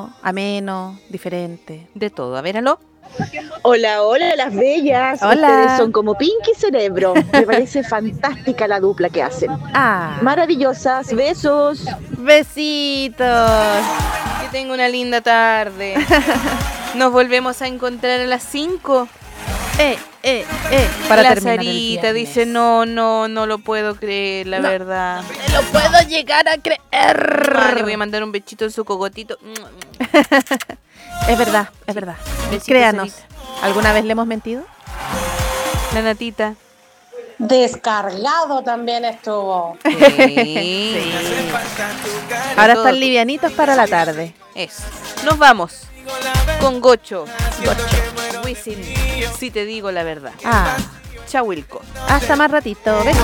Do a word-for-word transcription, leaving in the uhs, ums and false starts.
ameno, diferente. De todo. A ver, aló. Hola, hola, las bellas. Hola. Ustedes son como Pinky Cerebro. Me parece fantástica la dupla que hacen. Ah, Maravillosas. Besos. besitos. Que tenga una linda tarde. Nos volvemos a encontrar a las cinco. Eh, eh, eh. Para la terminar el Sarita viernes. dice, no, no, no lo puedo creer, la No. verdad. No lo puedo llegar a creer. Ah, le voy a mandar un besito en su cogotito. Es verdad, es verdad. Besito, Créanos. Sarita. ¿Alguna vez le hemos mentido? La Natita. Descargado también estuvo. Sí. Ahora todo. están livianitos para la tarde. Eso. Nos vamos con Gocho. Gocho. Wisin. Si te digo la verdad. Ah, Chahuilco. hasta más ratito. Besitos.